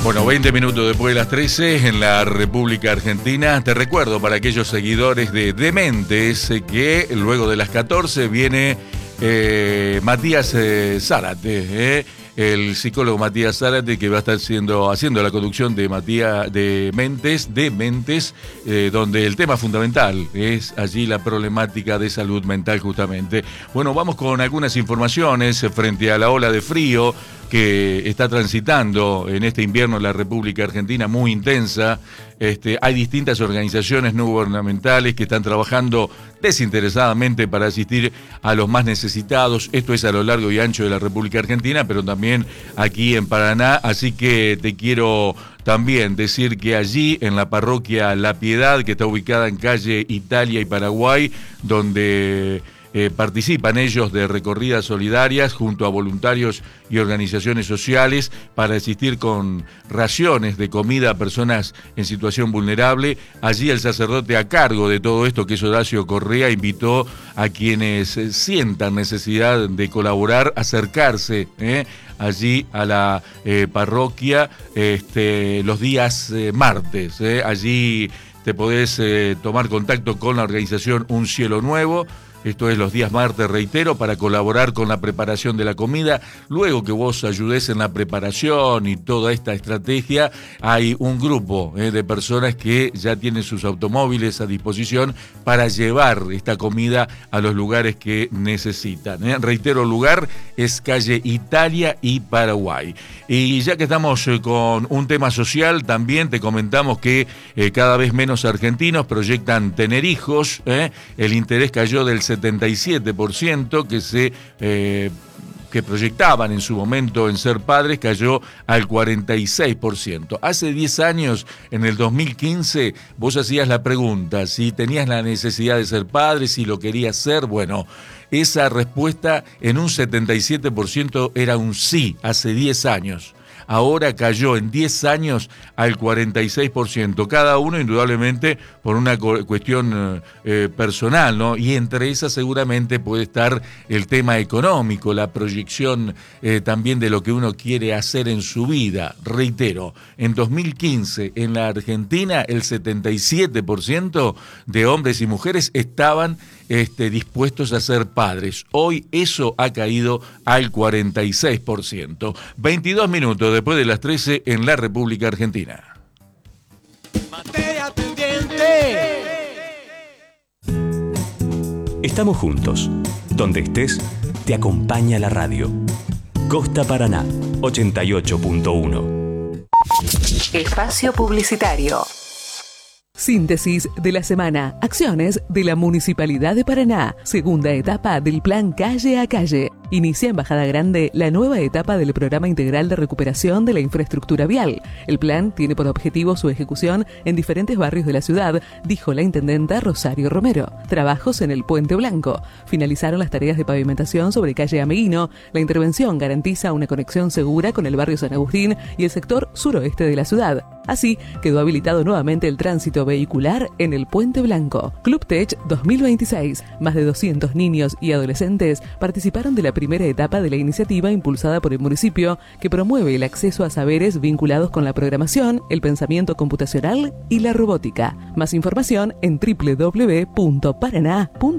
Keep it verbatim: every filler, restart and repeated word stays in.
Bueno, veinte minutos después de las trece en la República Argentina. Te recuerdo para aquellos seguidores de Dementes que luego de las catorce viene eh, Matías eh, Zárate, eh, el psicólogo Matías Zárate, que va a estar siendo, haciendo la conducción de Matías de Mentes, de Mentes, eh, donde el tema fundamental es allí la problemática de salud mental justamente. Bueno, vamos con algunas informaciones frente a la ola de frío que está transitando en este invierno en la República Argentina, muy intensa. Este, hay distintas organizaciones no gubernamentales que están trabajando desinteresadamente para asistir a los más necesitados. Esto es a lo largo y ancho de la República Argentina, pero también aquí en Paraná. Así que te quiero también decir que allí en la parroquia La Piedad, que está ubicada en calle Italia y Paraguay, donde Eh, participan ellos de recorridas solidarias junto a voluntarios y organizaciones sociales para asistir con raciones de comida a personas en situación vulnerable. Allí el sacerdote a cargo de todo esto, que es Horacio Correa, invitó a quienes eh, sientan necesidad de colaborar, acercarse eh, allí a la eh, parroquia este, los días eh, martes. Eh. Allí te podés eh, tomar contacto con la organización Un Cielo Nuevo. Esto es los días martes, reitero, para colaborar con la preparación de la comida. Luego que vos ayudes en la preparación y toda esta estrategia, hay un grupo eh, de personas que ya tienen sus automóviles a disposición para llevar esta comida a los lugares que necesitan. Eh. Reitero, el lugar es calle Italia y Paraguay. Y ya que estamos eh, con un tema social, también te comentamos que eh, cada vez menos argentinos proyectan tener hijos. Eh. El interés cayó del setenta y siete por ciento que se eh, que proyectaban en su momento en ser padres, cayó al cuarenta y seis por ciento. Hace diez años, en el dos mil quince, vos hacías la pregunta si tenías la necesidad de ser padre, si lo querías ser. Bueno, esa respuesta en un setenta y siete por ciento era un sí, hace diez años. Ahora cayó en diez años al cuarenta y seis por ciento, cada uno indudablemente por una cuestión eh, personal, ¿no? Y entre esas seguramente puede estar el tema económico, la proyección eh, también de lo que uno quiere hacer en su vida. Reitero, en dos mil quince en la Argentina el setenta y siete por ciento de hombres y mujeres estaban este, dispuestos a ser padres. Hoy eso ha caído al cuarenta y seis por ciento. veintidós minutos después de las trece en la República Argentina. Estamos juntos. Donde estés, te acompaña la radio. Costa Paraná, ochenta y ocho punto uno. Espacio publicitario. Síntesis de la semana. Acciones de la Municipalidad de Paraná. Segunda etapa del Plan Calle a Calle. Inicia en Bajada Grande la nueva etapa del Programa Integral de Recuperación de la Infraestructura Vial. El plan tiene por objetivo su ejecución en diferentes barrios de la ciudad, dijo la intendenta Rosario Romero. Trabajos en el Puente Blanco. Finalizaron las tareas de pavimentación sobre calle Ameguino. La intervención garantiza una conexión segura con el barrio San Agustín y el sector suroeste de la ciudad. Así quedó habilitado nuevamente el tránsito vehicular en el Puente Blanco. Club Tech dos mil veintiséis. Más de doscientos niños y adolescentes participaron de la primera etapa de la iniciativa impulsada por el municipio, que promueve el acceso a saberes vinculados con la programación, el pensamiento computacional y la robótica. Más información en doble u doble u doble u punto paraná punto